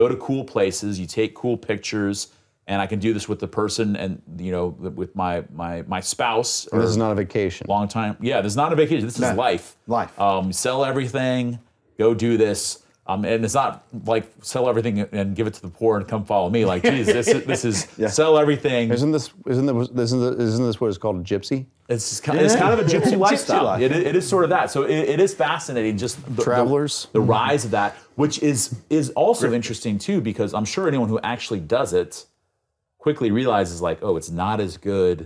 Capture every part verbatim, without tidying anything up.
go to cool places, you take cool pictures, and I can do this with the person and, you know, with my my my spouse. And this is not a vacation. Long time. Yeah, this is not a vacation. This is No. life. Life. Um, sell everything, go do this. Um, and it's not like sell everything and give it to the poor and come follow me. Like, geez, this is, this is Yeah. sell everything. Isn't this isn't this isn't this, isn't this what is called a gypsy? It's kind, it's kind of a gypsy lifestyle. life. It, it is sort of that. So it, it is fascinating, just the, Travelers. the, the rise of that, which is is also interesting too, because I'm sure anyone who actually does it quickly realizes, like, oh, it's not as good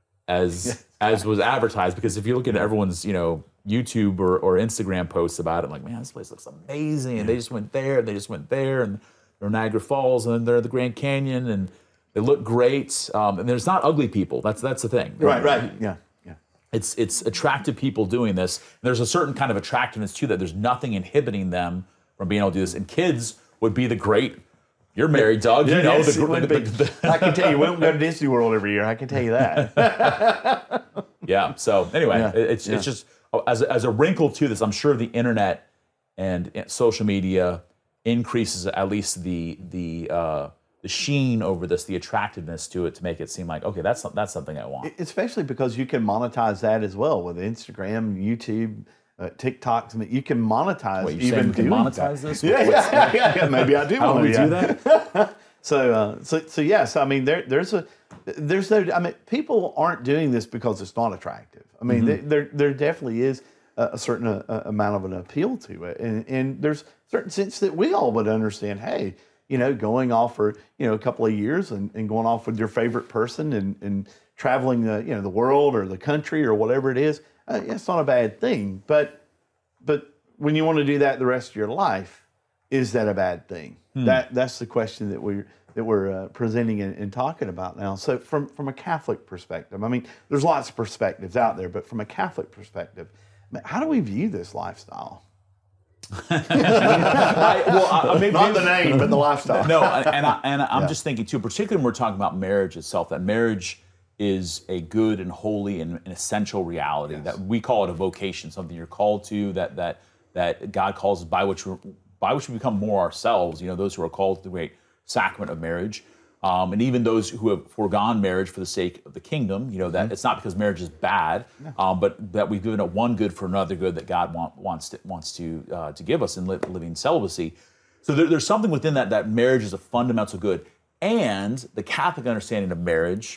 as as was advertised. Because if you look at everyone's, you know, YouTube or, or Instagram posts about it, I'm like, man, this place looks amazing. And they just went there, and they just went there, and they're Niagara Falls, and they're the Grand Canyon, and they look great. Um, and there's not ugly people. That's that's the thing. Right, right. Yeah, yeah. It's it's attractive people doing this. And there's a certain kind of attractiveness to that. There's nothing inhibiting them from being able to do this. And kids would be the great. You're married, Doug. You know Yes, the, it would the, be. the, the I can tell you, we don't go to Disney World every year. I can tell you that. yeah. So anyway, Yeah, it- it's yeah. it's just as a, as a wrinkle to this. I'm sure the internet and social media increases at least the the uh, the sheen over this, the attractiveness to it, to make it seem like, okay, that's that's something I want. Especially because you can monetize that as well with Instagram, YouTube, uh, TikTok. I mean, you can monetize Wait, you're even saying we can doing monetize that. this? Yeah, What's- yeah, yeah, yeah. Maybe I do How want do to we do that? So, uh, so, so yes. I mean, there, there's a, there's no. I mean, people aren't doing this because it's not attractive. I mean, Mm-hmm. there, there definitely is a, a certain uh, amount of an appeal to it, and and there's certain sense that we all would understand. Hey, you know, going off for you know a couple of years and, and going off with your favorite person and and traveling the you know the world or the country or whatever it is, uh, it's not a bad thing. But but when you want to do that the rest of your life, is that a bad thing? That that's the question that we're that we're uh, presenting and, and talking about now. So from from a Catholic perspective, I mean, there's lots of perspectives out there, but from a Catholic perspective, I mean, how do we view this lifestyle? I, well, I, maybe, Not the name, but the lifestyle. No, and I, and I'm just thinking too, particularly when we're talking about marriage itself, that marriage is a good and holy and an essential reality. That we call it a vocation, something you're called to, that that that God calls us, by which we by which we become more ourselves. You know, those who are called to the great sacrament of marriage, um, and even those who have foregone marriage for the sake of the kingdom. You know, that it's not because marriage is bad, um, but that we've given up one good for another good that God want, wants to wants to uh, to give us in li- living celibacy. So there, there's something within that that marriage is a fundamental good, and the Catholic understanding of marriage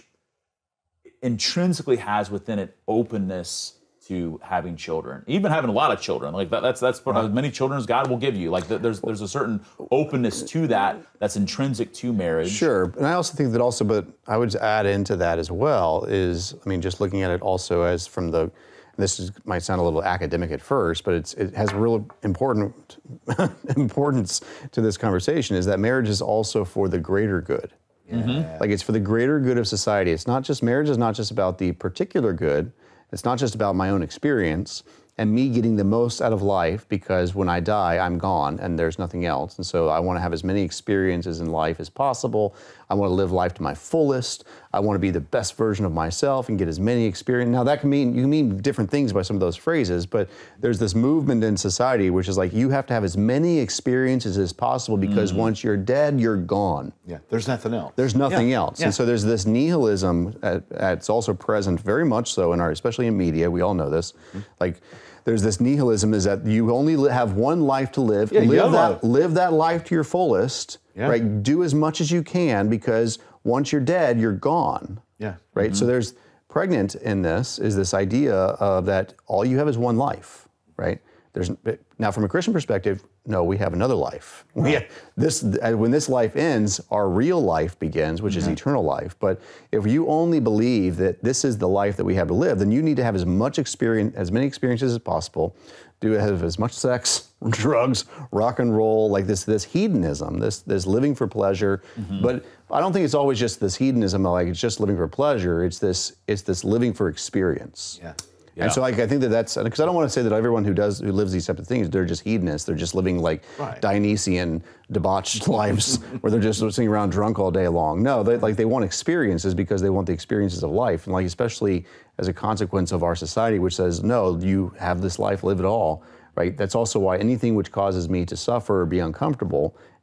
intrinsically has within it openness to having children, even having a lot of children. Like that, that's that's as many children as God will give you. Like th- there's there's a certain openness to that that's intrinsic to marriage. Sure, and I also think that also, but I would add into that as well is, I mean, just looking at it also as from the, this is, might sound a little academic at first, but it's it has real important importance to this conversation, is that marriage is also for the greater good. Yeah. Like it's for the greater good of society. It's not just, marriage is not just about the particular good. It's not just about my own experience and me getting the most out of life, because when I die, I'm gone and there's nothing else. And so I want to have as many experiences in life as possible. I want to live life to my fullest. I want to be the best version of myself and get as many experiences. Now that can mean, you can mean different things by some of those phrases, but there's this movement in society which is like, you have to have as many experiences as possible, because mm-hmm. once you're dead, you're gone. Yeah, there's nothing else. There's nothing Yeah. else. Yeah. And so there's this nihilism that's also present very much so in our, especially in media, we all know this. Mm-hmm. Like, there's this nihilism is that you only li- have one life to live. Yeah, live YOLO. that live that life to your fullest. Yeah. Right? Do as much as you can, because once you're dead, you're gone. Yeah. Right? So there's pregnant in this is this idea of that all you have is one life, right? There's now from a Christian perspective, no, we have another life. We have this when this life ends, our real life begins, which is eternal life. But if you only believe that this is the life that we have to live, then you need to have as much experience, as many experiences as possible. Do have as much sex, drugs, rock and roll, like this this hedonism, this this living for pleasure. Mm-hmm. But I don't think it's always just this hedonism, like it's just living for pleasure. It's this it's this living for experience. Yeah. Yeah. And so like, I think that that's, because I don't want to say that everyone who does, who lives these type of things, they're just hedonists. They're just living like Right. Dionysian, debauched lives where they're just sitting around drunk all day long. No, they like they want experiences because they want the experiences of life. And like, especially as a consequence of our society, which says, no, you have this life, live it all, right? That's also why anything which causes me to suffer or be uncomfortable